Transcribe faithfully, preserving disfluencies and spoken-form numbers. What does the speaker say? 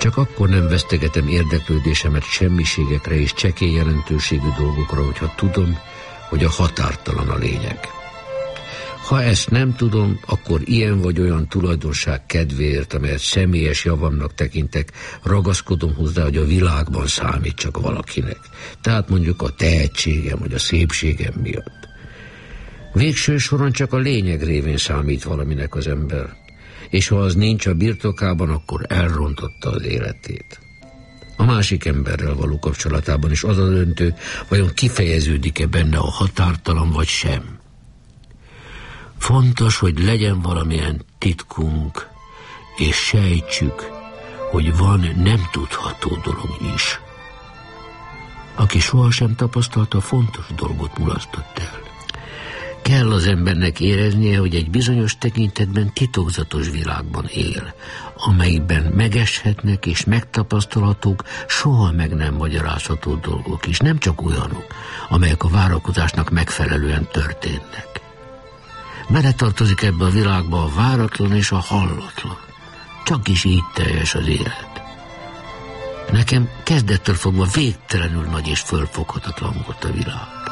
Csak akkor nem vesztegetem érdeklődésemet semmiségekre és csekély jelentőségű dolgokra, hogyha tudom, hogy a határtalan a lényeg. Ha ezt nem tudom, akkor ilyen vagy olyan tulajdonság kedvéért, amelyet személyes javamnak tekintek, ragaszkodom hozzá, hogy a világban számít csak valakinek. Tehát mondjuk a tehetségem vagy a szépségem miatt. Végső soron csak a lényeg révén számít valaminek az ember, és ha az nincs a birtokában, akkor elrontotta az életét. A másik emberrel való kapcsolatában is az a döntő, vajon kifejeződik-e benne a határtalan vagy sem. Fontos, hogy legyen valamilyen titkunk, és sejtsük, hogy van nem tudható dolog is. Aki sohasem tapasztalta, fontos dolgot mulasztott el. Kell az embernek éreznie, hogy egy bizonyos tekintetben titokzatos világban él, amelyben megeshetnek és megtapasztalhatók soha meg nem magyarázható dolgok is, nem csak olyanok, amelyek a várakozásnak megfelelően történnek. Bele tartozik ebbe a világba a váratlan és a hallatlan. Csak is így teljes az élet. Nekem kezdettől fogva végtelenül nagy és fölfoghatatlan volt a világ.